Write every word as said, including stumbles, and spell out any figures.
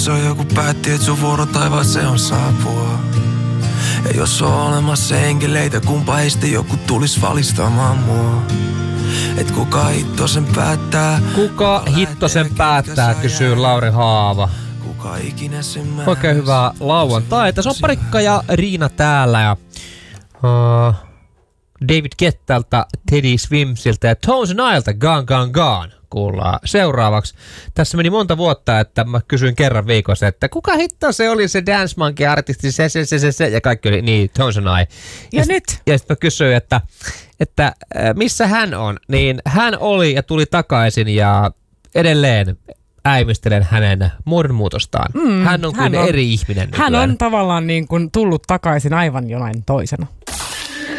on joku päätti, et sun vuoro taivaaseen on saapua. Ja jos on olemassa enkeleitä, kumpa heistä joku tulis valistamaan mua. Et kuka hitto sen päättää? Kuka hitto sen päättää, kysyy Lauri Haava. Kuka ikinä sen määrä? Oikein hyvää lauantaita. Se on Parikka ja Riina täällä ja uh, David Guettalta, Teddy Swimsiltä ja Tones and Ielta Gone Gone Gone kuullaan seuraavaksi. Tässä meni monta vuotta, että mä kysyin kerran viikossa, että kuka hitto se oli se Dance Monkey-artisti, se, se, se, se, se, ja kaikki oli niin, Tones and I. Ja, ja sit, nyt? Ja sitten mä kysyin, että, että missä hän on, niin hän oli ja tuli takaisin ja edelleen äimistelen hänen muodonmuutostaan. Mm, hän on kuin hän on, eri ihminen. Hän nykyään on tavallaan niin kuin tullut takaisin aivan jonain toisena.